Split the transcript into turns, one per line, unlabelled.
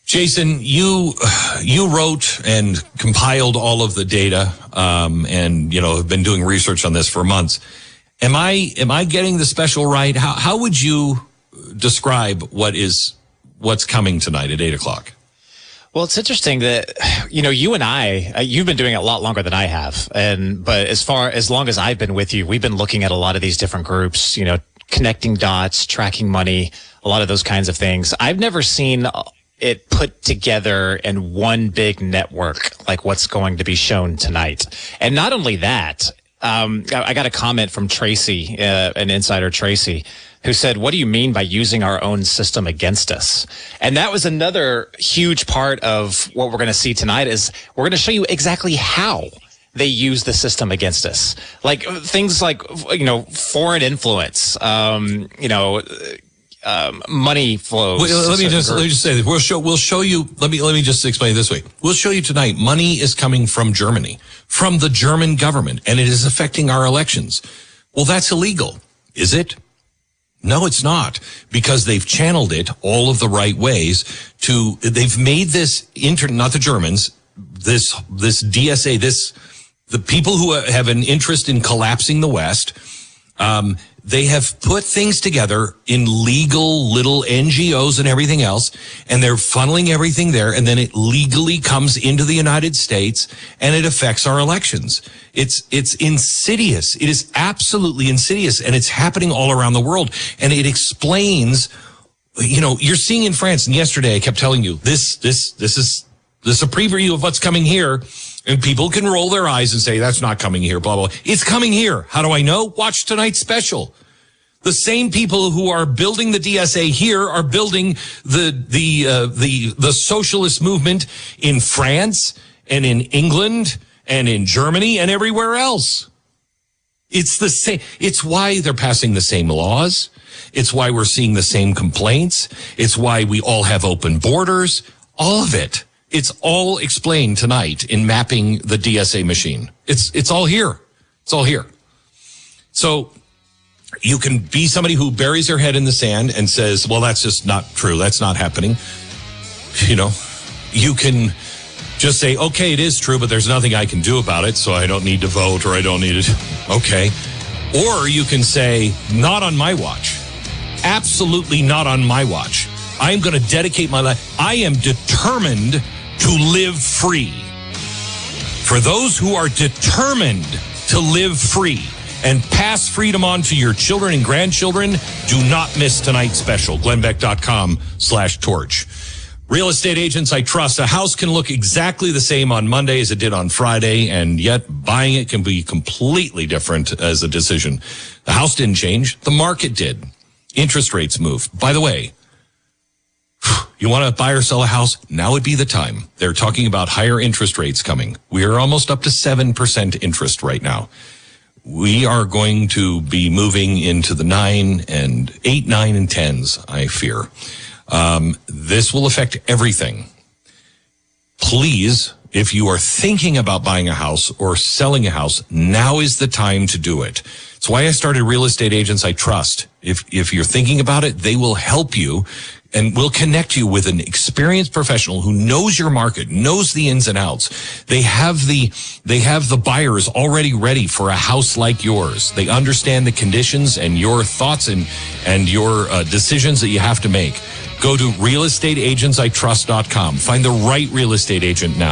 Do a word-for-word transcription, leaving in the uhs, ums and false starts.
Jason, you you wrote and compiled all of the data, um, and you know have been doing research on this for months. Am I am I getting the special right? How how would you describe what is what's coming tonight at eight o'clock?
Well, it's interesting that, you know, you and I, uh, you've been doing it a lot longer than I have. And, but as far, as long as I've been with you, we've been looking at a lot of these different groups, you know, connecting dots, tracking money, a lot of those kinds of things. I've never seen it put together in one big network like what's going to be shown tonight. And not only that, um, I got a comment from Tracy, uh, an insider Tracy, who said, what do you mean by using our own system against us? And that was another huge part of what we're going to see tonight is we're going to show you exactly how they use the system against us. Like things like, you know, foreign influence, um, you know, um, money flows.
Well, let me just, let me just say this. We'll show, we'll show you, let me, let me just explain it this way. We'll show you tonight, money is coming from Germany, from the German government, and it is affecting our elections. Well, that's illegal. Is it? No, it's not, because they've channeled it all of the right ways to, they've made this inter, not the Germans, this, this D S A, this, the people who have an interest in collapsing the West, um, they have put things together in legal little N G Os and everything else, and they're funneling everything there, and then it legally comes into the United States, and it affects our elections. It's it's insidious. It is absolutely insidious, and it's happening all around the world, and it explains, you know, you're seeing in France, and yesterday I kept telling you, this, this, this is, this is a preview of what's coming here. And people can roll their eyes and say, that's not coming here, blah, blah, blah. It's coming here. How do I know? Watch tonight's special. The same people who are building the D S A here are building the, the, uh, the, the socialist movement in France and in England and in Germany and everywhere else. It's the same. It's why they're passing the same laws. It's why we're seeing the same complaints. It's why we all have open borders. All of it. It's all explained tonight in mapping the D S A machine. It's, it's all here. It's all here. So you can be somebody who buries their head in the sand and says, well, that's just not true. That's not happening. You know, you can just say, okay, it is true, but there's nothing I can do about it. So I don't need to vote or I don't need it. Okay. Or you can say, not on my watch. Absolutely not on my watch. I'm going to dedicate my life. I am determined to live free. For those who are determined to live free and pass freedom on to your children and grandchildren, do not miss tonight's special. Glennbeck.com slash torch. Real estate agents I trust. A house can look exactly the same on Monday as it did on Friday, and yet buying it can be completely different as a decision. The house didn't change. The market did. Interest rates moved. By the way, you want to buy or sell a house? Now would be the time. They're talking about higher interest rates coming. We are almost up to seven percent interest right now. We are going to be moving into the nine and eight, nine and tens, I fear. Um, this will affect everything. Please, if you are thinking about buying a house or selling a house, now is the time to do it. It's why I started Real Estate Agents I Trust. If, if you're thinking about it, they will help you and will connect you with an experienced professional who knows your market, knows the ins and outs. They have the, they have the buyers already ready for a house like yours. They understand the conditions and your thoughts and, and your uh, decisions that you have to make. Go to real estate agents I trust dot com. Find the right real estate agent now.